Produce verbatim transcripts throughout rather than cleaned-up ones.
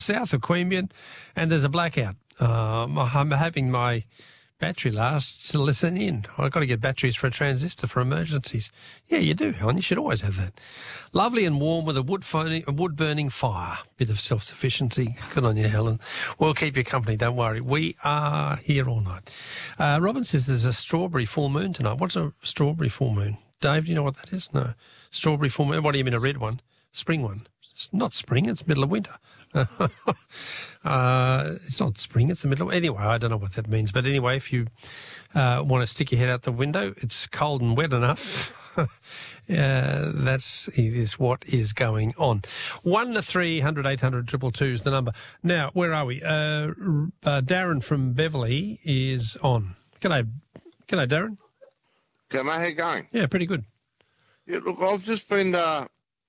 south of Queanbeyan, and there's a blackout. Um, I'm hoping my battery lasts to listen in. I've got to get batteries for a transistor for emergencies. Yeah, you do, Helen. You should always have that. Lovely and warm with a wood, phone, a wood burning fire. Bit of self-sufficiency. Good on you, Helen. We'll keep you company, don't worry. We are here all night. Uh, Robin says there's a strawberry full moon tonight. What's a strawberry full moon? Dave, do you know what that is? No. Strawberry full moon. What do you mean, a red one? Spring one? It's not spring, it's middle of winter. uh, it's not spring, it's the middle of... Anyway, I don't know what that means. But anyway, if you uh, want to stick your head out the window, it's cold and wet enough. uh, that's it is what is going on. one to three hundred eight hundred two two two is the number. Now, where are we? Uh, uh, Darren from Beverley is on. G'day, G'day Darren. Okay, mate, how you going? Yeah, pretty good. Yeah, look, I've just been... Uh...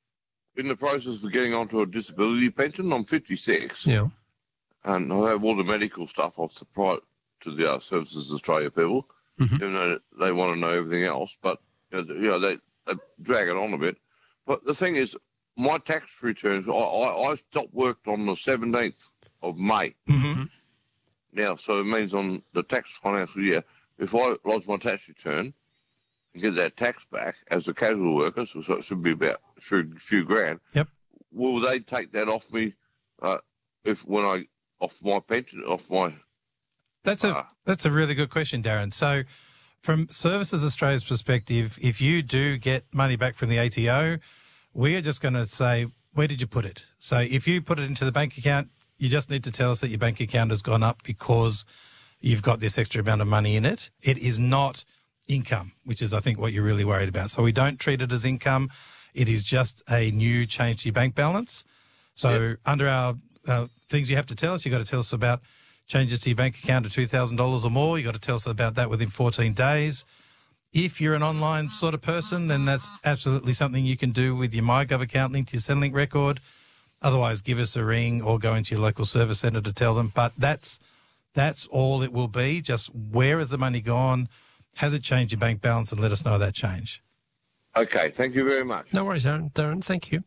in the process of getting onto a disability pension. I'm fifty-six. Yeah. And I have all the medical stuff I've supplied to the uh, Services Australia people, mm-hmm. even though they want to know everything else. But, you know, you know they, they drag it on a bit. But the thing is, my tax returns, I, I, I stopped work on the seventeenth of May. Mm-hmm. Now, so it means on the tax financial year, if I lodge my tax return, and get that tax back as a casual worker, so it should be about a few, few grand. Yep. Will they take that off me uh, if when I off my pension, off my? That's a uh, that's a really good question, Darren. So, from Services Australia's perspective, if you do get money back from the A T O, we are just going to say, where did you put it? So, if you put it into the bank account, you just need to tell us that your bank account has gone up because you've got this extra amount of money in it. It is not income, which is, I think, what you're really worried about. So we don't treat it as income. It is just a new change to your bank balance. So yep. under our uh, things you have to tell us, you've got to tell us about changes to your bank account of two thousand dollars or more. You've got to tell us about that within fourteen days. If you're an online sort of person, then that's absolutely something you can do with your MyGov account linked to your Centrelink record. Otherwise, give us a ring or go into your local service centre to tell them. But that's that's all it will be. Just where has the money gone? Has it changed your bank balance, and let us know that change. Okay, thank you very much. No worries, Darren. Darren, thank you.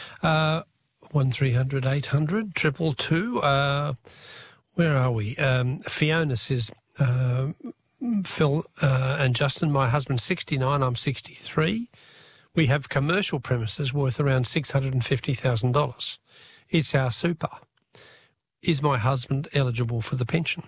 Uh, one three hundred eight hundred triple two. Uh, where are we? Um, Fiona says, uh, Phil uh, and Justin, my husband's sixty-nine, I'm sixty-three. We have commercial premises worth around six hundred fifty thousand dollars. It's our super. Is my husband eligible for the pension?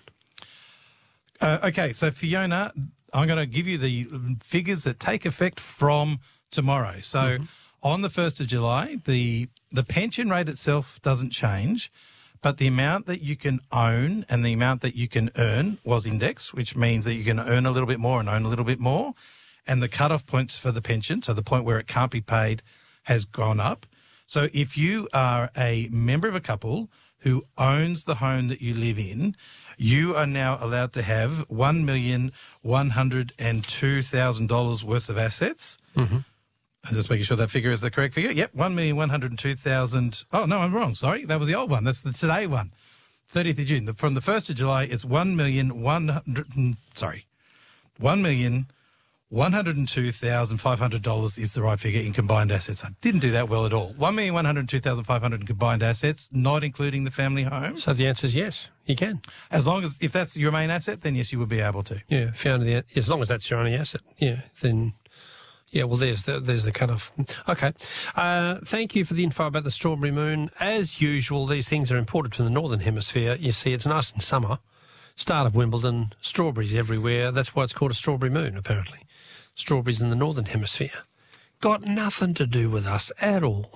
Uh, okay, so Fiona, I'm going to give you the figures that take effect from tomorrow. So mm-hmm. on the first of July, the the pension rate itself doesn't change, but the amount that you can own and the amount that you can earn was indexed, which means that you can earn a little bit more and own a little bit more. And the cut-off points for the pension, so the point where it can't be paid, has gone up. So if you are a member of a couple who owns the home that you live in, you are now allowed to have one million one hundred two thousand dollars worth of assets. Mm-hmm. I'm just making sure that figure is the correct figure. Yep, one million one hundred two thousand dollars. Oh, no, I'm wrong. Sorry, that was the old one. That's the today one, thirtieth of June. From the first of July, it's one million one hundred, sorry, one million one hundred two thousand five hundred dollars is the right figure in combined assets. I didn't do that well at all. one million one hundred two thousand five hundred dollars in combined assets, not including the family home. So the answer is yes, you can. As long as, if that's your main asset, then yes, you would be able to. Yeah, found the, as long as that's your only asset, yeah, then, yeah, well, there's the, there's the cut-off. Okay. Uh, thank you for the info about the strawberry moon. As usual, these things are imported from the Northern Hemisphere. You see, it's nice in summer. Start of Wimbledon, strawberries everywhere. That's why it's called a strawberry moon, apparently. Strawberries in the Northern Hemisphere. Got nothing to do with us at all.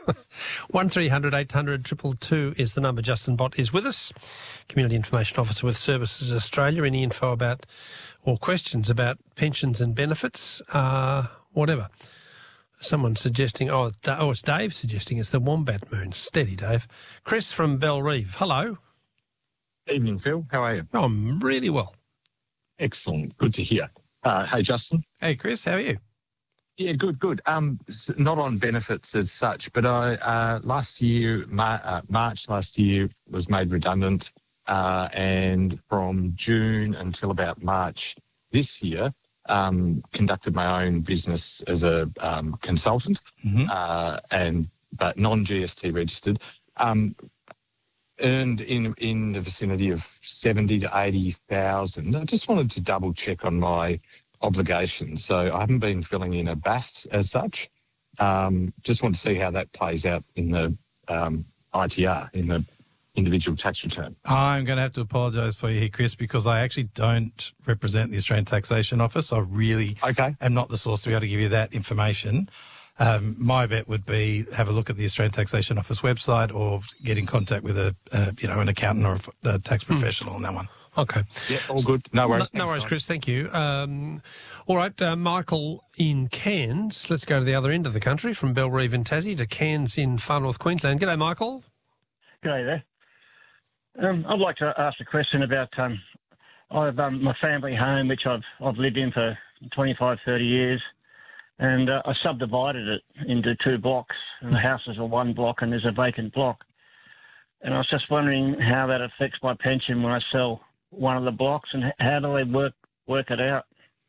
one three hundred eight hundred two two two is the number. Justin Bott is with us, Community Information Officer with Services Australia. Any info about or questions about pensions and benefits, uh, whatever. Someone suggesting, oh, oh, it's Dave suggesting it's the Wombat Moon. Steady, Dave. Chris from Bellerive. Hello. Evening, Phil. How are you? Oh, I'm really well. Excellent. Good to hear. Uh, hey, Justin. Hey, Chris. How are you? Yeah, good, good. Um, not on benefits as such, but I uh, last year, Mar- uh, March last year, was made redundant, uh, and from June until about March this year, um, conducted my own business as a um, consultant, mm-hmm. uh, and but non-G S T registered. Um, earned in in the vicinity of seventy to eighty thousand. I just wanted to double check on my obligations. So I haven't been filling in a B A S as such. Um, just want to see how that plays out in the um, I T R, in the individual tax return. I'm going to have to apologise for you here, Chris, because I actually don't represent the Australian Taxation Office. I really Okay. am not the source to be able to give you that information. Um, my bet would be have a look at the Australian Taxation Office website or get in contact with a, uh, you know, an accountant or a, a tax professional on that one. Okay. Yeah, all good. No worries. No, no Thanks, worries, guys. Chris. Thank you. Um, all right, uh, Michael in Cairns. Let's go to the other end of the country, from Bellerive in Tassie to Cairns in far north Queensland. G'day, Michael. G'day there. Um, I'd like to ask a question about um, I've um, my family home, which I've I've lived in for twenty-five, thirty years, and uh, I subdivided it into two blocks. And the house is a one block, and there's a vacant block. And I was just wondering how that affects my pension when I sell one of the blocks, and how do they work work it out?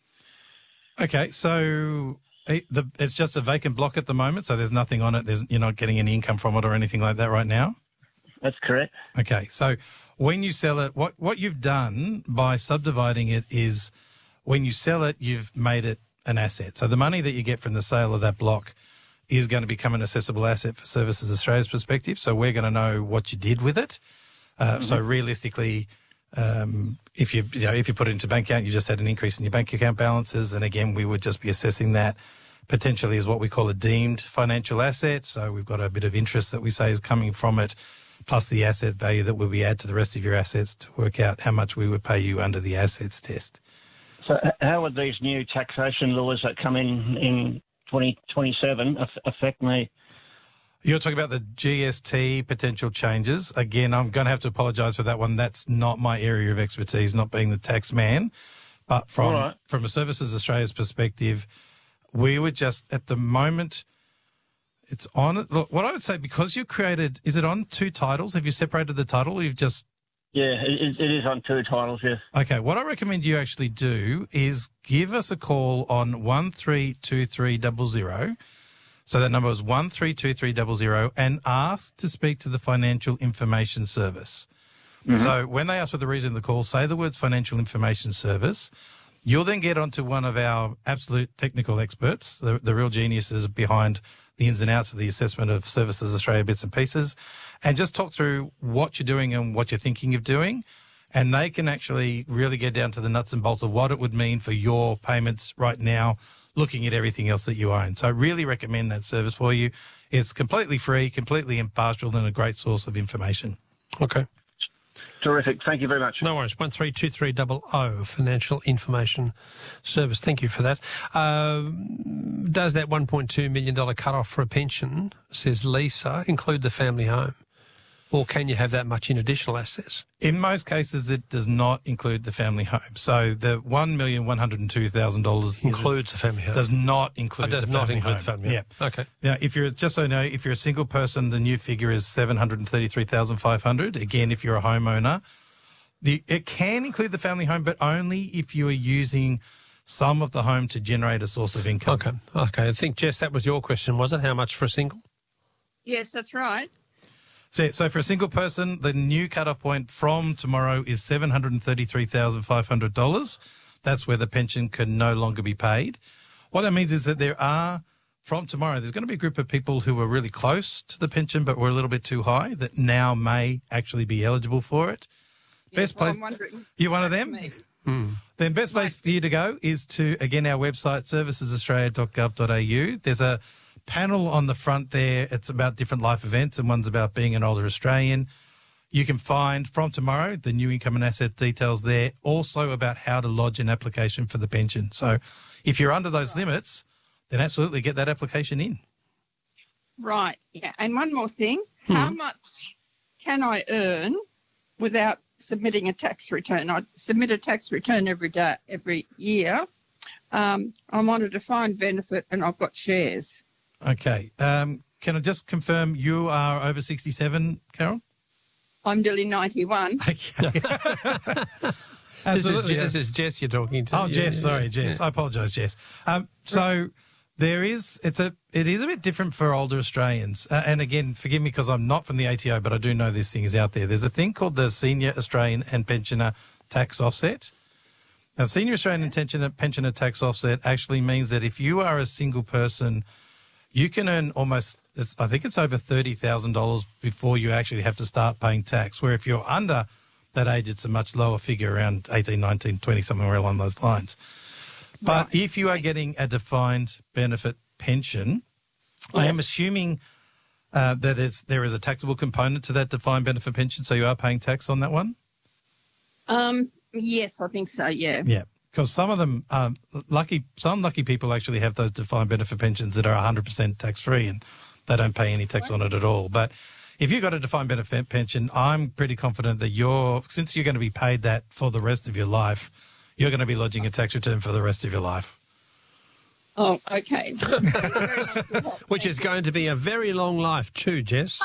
Okay, so it, the, it's just a vacant block at the moment, so there's nothing on it. There's, you're not getting any income from it or anything like that right now? That's correct. Okay, so when you sell it, what, what you've done by subdividing it is when you sell it, you've made it an asset. So the money that you get from the sale of that block is going to become an assessable asset for Services Australia's perspective. So we're going to know what you did with it. Uh, mm-hmm. So realistically, um, if you, you know, if you put it into bank account, you just had an increase in your bank account balances. And again, we would just be assessing that potentially as what we call a deemed financial asset. So we've got a bit of interest that we say is coming from it, plus the asset value that will be added to the rest of your assets to work out how much we would pay you under the assets test. So how would these new taxation laws that come in in twenty twenty-seven affect me? You're talking about the G S T potential changes. Again, I'm going to have to apologise for that one. That's not my area of expertise, not being the tax man. But from, right. from a Services Australia's perspective, we would just, at the moment, it's on it. Look, what I would say, because you created, is it on two titles? Have you separated the title or you've just... Yeah, it, it is on two titles, yes. Okay, what I recommend you actually do is give us a call on one three two three zero zero. So that number is one three two three zero zero, and ask to speak to the Financial Information Service. Mm-hmm. So when they ask for the reason of the call, say the words Financial Information Service. You'll then get onto one of our absolute technical experts, the, the real geniuses behind the ins and outs of the assessment of Services Australia bits and pieces, and just talk through what you're doing and what you're thinking of doing. And they can actually really get down to the nuts and bolts of what it would mean for your payments right now, looking at everything else that you own. So I really recommend that service for you. It's completely free, completely impartial, and a great source of information. Okay. Terrific. Thank you very much. No worries. one three two three zero zero, Financial Information Service. Thank you for that. Uh, does that one point two million dollars cut-off for a pension, says Lisa, include the family home? Or can you have that much in additional assets? In most cases, it does not include the family home. So the one million one hundred two thousand dollars includes the family home. Does not include oh, does the not family include home. the family home. Yeah. Okay. Now, if you're just so you know, if you're a single person, the new figure is seven hundred thirty-three thousand five hundred. Again, if you're a homeowner, the it can include the family home, but only if you are using some of the home to generate a source of income. Okay. Okay. I think, Jess, that was your question, was it? How much for a single? Yes, that's right. So, so for a single person, the new cut-off point from tomorrow is seven hundred thirty-three thousand five hundred dollars. That's where the pension can no longer be paid. What that means is that there are, from tomorrow, there's going to be a group of people who were really close to the pension but were a little bit too high that now may actually be eligible for it. Yes, Best well, place. I'm wondering. You're one of them? Mm. Then best place for you to go is to, again, our website, services australia dot gov dot a u. There's a panel on the front there. It's about different life events, and one's about being an older Australian. You can find from tomorrow the new income and asset details there, also about how to lodge an application for the pension. So if you're under those limits, then absolutely get that application in. Right, yeah. And one more thing, hmm. how much can I earn without submitting a tax return? I submit a tax return every day, every year. Um, I'm on a defined benefit and I've got shares. Okay. Um, can I just confirm you are over sixty-seven, Carol? I'm nearly ninety-one. Okay. This is, this is Jess you're talking to. Oh, yeah, Jess, yeah, sorry, yeah. Jess. Yeah. I apologise, Jess. Um, so There is, it's a, it is a bit different for older Australians. Uh, and again, forgive me because I'm not from the A T O, but I do know this thing is out there. There's a thing called the Senior Australian and Pensioner Tax Offset. Now, Senior Australian and Pensioner, Pensioner Tax Offset actually means that if you are a single person, you can earn almost, it's, I think it's over thirty thousand dollars before you actually have to start paying tax, where if you're under that age, it's a much lower figure, around eighteen, nineteen, twenty, somewhere along those lines. But right. if you are getting a defined benefit pension, yes. I am assuming uh, that it's, there is a taxable component to that defined benefit pension, so you are paying tax on that one? Um. Yes, I think so, yeah. Yeah, because some of them, um, lucky, some lucky people actually have those defined benefit pensions that are one hundred percent tax-free and they don't pay any tax on it at all. But if you've got a defined benefit pension, I'm pretty confident that you're, since you're going to be paid that for the rest of your life, you're going to be lodging a tax return for the rest of your life. Oh, okay. Which is going to be a very long life too, Jess.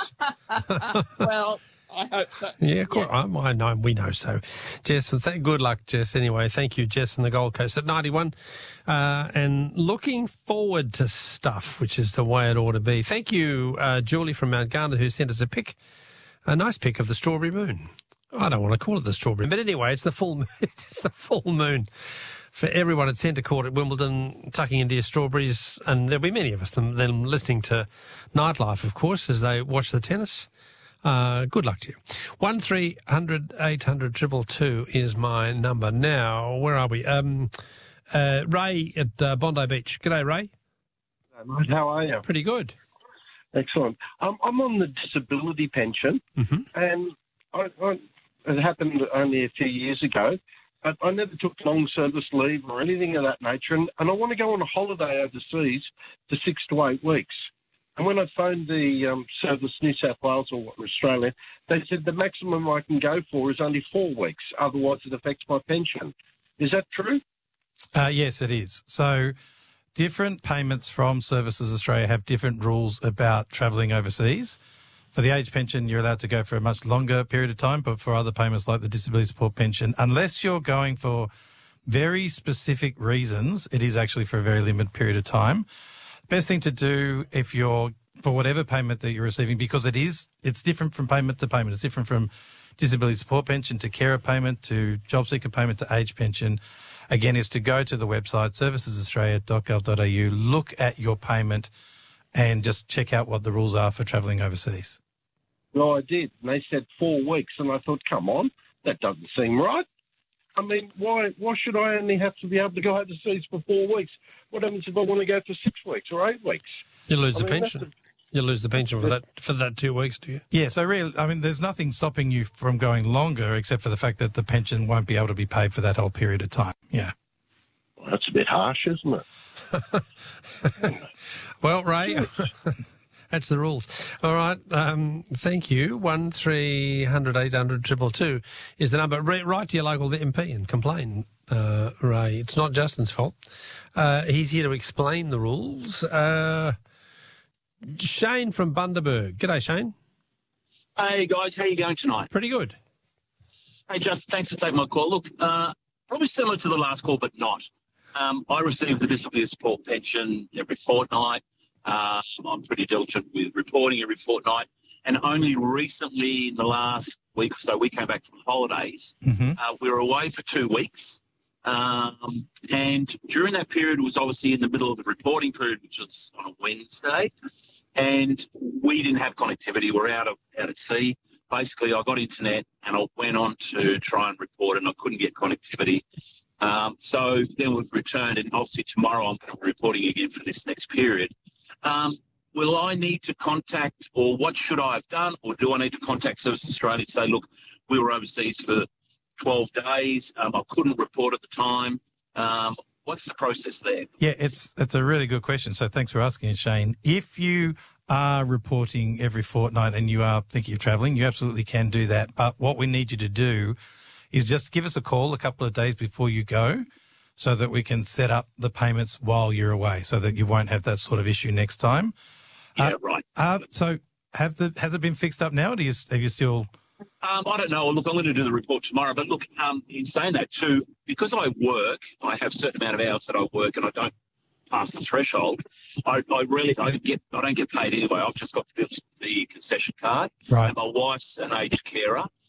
Well, I hope so. Yeah, of course. Yeah. I, I know, we know so. Jess, th- good luck, Jess, anyway. Thank you, Jess from the Gold Coast at ninety-one. Uh, and looking forward to stuff, which is the way it ought to be. Thank you, uh, Julie from Mount Garner, who sent us a pic, a nice pic of the strawberry moon. I don't want to call it the strawberry, but anyway, it's the full moon. It's the full moon for everyone at Centre Court at Wimbledon, tucking into your strawberries, and there'll be many of us them, them listening to Nightlife, of course, as they watch the tennis. Uh, good luck to you. One three hundred eight hundred two two two is my number. Now, where are we? Um, uh, Ray at uh, Bondi Beach. G'day, Ray. Hi, mate. How are you? Pretty good. Excellent. Um, I'm on the disability pension, mm-hmm. and I, I, it happened only a few years ago, but I never took long service leave or anything of that nature, and, and I want to go on a holiday overseas for six to eight weeks. And when I phoned the um, Service New South Wales or Australia, they said the maximum I can go for is only four weeks. Otherwise, it affects my pension. Is that true? Uh, yes, it is. So different payments from Services Australia have different rules about travelling overseas. For the age pension, you're allowed to go for a much longer period of time, but for other payments like the disability support pension, unless you're going for very specific reasons, it is actually for a very limited period of time. Best thing to do if you're, for whatever payment that you're receiving, because it is, it's different from payment to payment. It's different from disability support pension to carer payment to job seeker payment to age pension. Again, is to go to the website, services australia dot gov dot a u, look at your payment and just check out what the rules are for travelling overseas. Well, I did. And they said four weeks, and I thought, come on, that doesn't seem right. I mean, why why should I only have to be able to go overseas for four weeks? What happens if I want to go for six weeks or eight weeks? You lose I the mean, pension. You lose the pension for that for that two weeks, do you? Yeah, so really, I mean, there's nothing stopping you from going longer except for the fact that the pension won't be able to be paid for that whole period of time. Yeah. Well, that's a bit harsh, isn't it? Well, Ray, that's the rules. All right, um, thank you. One three hundred eight hundred triple two is the number. Write to your local M P and complain, uh, Ray. It's not Justin's fault. Uh, he's here to explain the rules. Uh, Shane from Bundaberg. G'day, Shane. Hey, guys. How are you going tonight? Pretty good. Hey, Justin, thanks for taking my call. Look, uh, probably similar to the last call, but not. Um, I receive the disability support pension every fortnight. Uh, I'm pretty diligent with reporting every fortnight. And only recently, in the last week or so, we came back from holidays. Mm-hmm. Uh, we were away for two weeks. Um, and during that period was obviously in the middle of the reporting period, which was on a Wednesday. And we didn't have connectivity. We're out of out at sea. Basically, I got internet and I went on to try and report, and I couldn't get connectivity. Um, so then we've returned, and obviously tomorrow I'm going to be reporting again for this next period. Um, will I need to contact, or what should I have done, or do I need to contact Service Australia to say, look, we were overseas for twelve days, um, I couldn't report at the time. Um, what's the process there? Yeah, it's it's a really good question. So thanks for asking it, Shane. If you are reporting every fortnight and you are thinking of travelling, you absolutely can do that. But what we need you to do is just give us a call a couple of days before you go so that we can set up the payments while you're away so that you won't have that sort of issue next time. Yeah, uh, right. Uh, so have the has it been fixed up now? Or do you, have you still... Um, I don't know. Look, I'm going to do the report tomorrow. But look, um, in saying that too, because I work, I have a certain amount of hours that I work, and I don't past the threshold, I, I really I don't get I don't get paid anyway. I've just got the, the concession card. Right. And my wife's an aged carer,